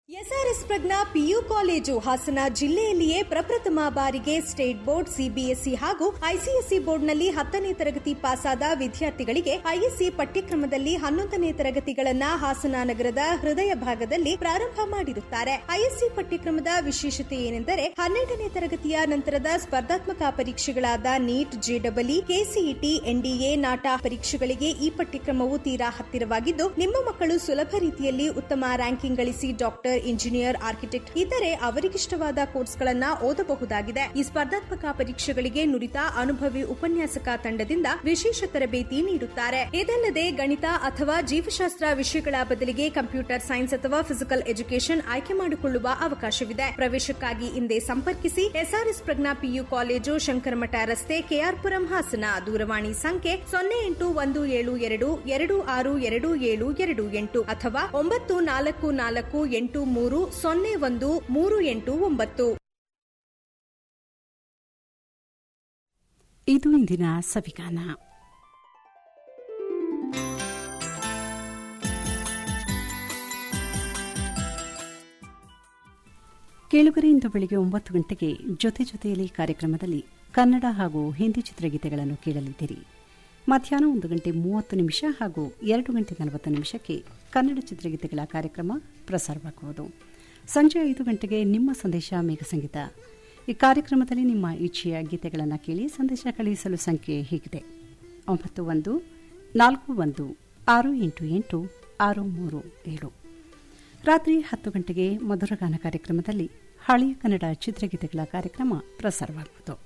SRS ಪ್ರಜ್ಞಾ PU college Hassan ಜಿಲ್ಲೆಯಲ್ಲಿಯೇ ಪ್ರಪ್ರಥಮ ಬಾರಿಗೆ state board, CBSE ಹಾಗೂ ಐಸಿಎಸ್ಇ ಬೋರ್ಡ್ನಲ್ಲಿ 10ನೇ ತರಗತಿ ಪಾಸಾದ ವಿದ್ಯಾರ್ಥಿಗಳಿಗೆ ಐಎಸ್ಸಿ ಪಠ್ಯಕ್ರಮದಲ್ಲಿ 11ನೇ ತರಗತಿಗಳನ್ನು ಹಾಸನ ನಗರದ ಹೃದಯ ಭಾಗದಲ್ಲಿ ಪ್ರಾರಂಭ ಮಾಡಿರುತ್ತಾರೆ. ಐಎಸ್ಸಿ ಪಠ್ಯಕ್ರಮದ ವಿಶೇಷತೆ ಏನೆಂದರೆ 12ನೇ ತರಗತಿಯ ನಂತರದ ಸ್ಪರ್ಧಾತ್ಮಕ ಪರೀಕ್ಷೆಗಳಾದ ನೀಟ್, ಜೆಡಬ್ಲ್ಇ, ಕೆಸಿಇಟಿ, ಎನ್ಡಿಎ, ನಾಟಾ ಪರೀಕ್ಷೆಗಳಿಗೆ ಈ ಪಠ್ಯಕ್ರಮವು ತೀರಾ ಹತ್ತಿರವಾಗಿದ್ದು ನಿಮ್ಮ ಮಕ್ಕಳು ಸುಲಭ ರೀತಿಯಲ್ಲಿ ಉತ್ತಮ ರ್ಯಾಂಕಿಂಗ್ ಗಳಿಸಿ ಡಾಕ್ಟರ್, ಇಂಜಿನಿಯರ್, ಆರ್ಕಿಟೆಕ್ಟ್ ಇತರೆ ಅವರಿಗಿಷ್ಟವಾದ ಕೋರ್ಸ್ಗಳನ್ನು ಓದಬಹುದಾಗಿದೆ. ಈ ಸ್ಪರ್ಧಾತ್ಮಕ ಪರೀಕ್ಷೆಗಳಿಗೆ ನುರಿತ ಅನುಭವಿ ಉಪನ್ಯಾಸಕ ತಂಡದಿಂದ ವಿಶೇಷ ತರಬೇತಿ ನೀಡುತ್ತಾರೆ. ಇದಲ್ಲದೆ ಗಣಿತ ಅಥವಾ ಜೀವಶಾಸ್ತ್ರ ವಿಷಯಗಳ ಬದಲಿಗೆ ಕಂಪ್ಯೂಟರ್ ಸೈನ್ಸ್ ಅಥವಾ ಫಿಸಿಕಲ್ ಎಜುಕೇಷನ್ ಆಯ್ಕೆ ಮಾಡಿಕೊಳ್ಳುವ ಅವಕಾಶವಿದೆ. ಪ್ರವೇಶಕ್ಕಾಗಿ ಹಿಂದೆ ಸಂಪರ್ಕಿಸಿ. ಎಸ್ಆರ್ಎಸ್ ಪ್ರಜ್ಞಾ ಪಿಯು ಕಾಲೇಜು, ಶಂಕರಮಠ ರಸ್ತೆ, ಕೆಆರ್ಪುರಂ, ಹಾಸನ. ದೂರವಾಣಿ ಸಂಖ್ಯೆ 082172262228 ಅಥವಾ 9448301389. ಇದು ಇಂದಿನ ಸವಿಗಾನ. ಕೇಳುಗರೆ, ಇಂದು ಬೆಳಗ್ಗೆ 9 ಗಂಟೆಗೆ ಜೊತೆಯಲ್ಲಿ ಕಾರ್ಯಕ್ರಮದಲ್ಲಿ ಕನ್ನಡ ಹಾಗೂ ಹಿಂದಿ ಚಿತ್ರಗೀತೆಗಳನ್ನು ಕೇಳಲಿದ್ದೀರಿ. ಮಧ್ಯಾಹ್ನ 1 ಗಂಟೆ 30 ನಿಮಿಷ ಹಾಗೂ 2 ಗಂಟೆ 40 ನಿಮಿಷಕ್ಕೆ ಕನ್ನಡ ಚಿತ್ರಗೀತೆಗಳ ಕಾರ್ಯಕ್ರಮ ಪ್ರಸಾರವಾಗುವುದು. ಸಂಜೆ 5 ಗಂಟೆಗೆ ನಿಮ್ಮ ಸಂದೇಶ ಮೇಘ ಸಂಗೀತ. ಈ ಕಾರ್ಯಕ್ರಮದಲ್ಲಿ ನಿಮ್ಮ ಇಚ್ಛೆಯ ಗೀತೆಗಳನ್ನು ಕೇಳಿ ಸಂದೇಶ ಕಳುಹಿಸಲು ಸಂಖ್ಯೆ ಹೀಗಿದೆ: 9141688637. ರಾತ್ರಿ 10 ಗಂಟೆಗೆ ಮಧುರಗಾನ ಕಾರ್ಯಕ್ರಮದಲ್ಲಿ ಹಳೆಯ ಕನ್ನಡ ಚಿತ್ರಗೀತೆಗಳ ಕಾರ್ಯಕ್ರಮ ಪ್ರಸಾರವಾಗುವುದು.